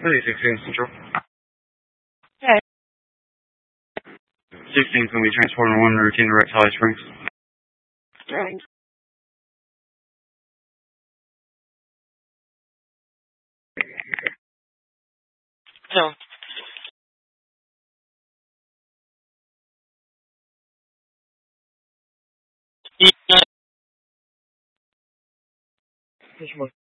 Hey, 16 Central. Okay. 16's going to be transporting one routine direct to Holly Springs. Right. So. Yeah.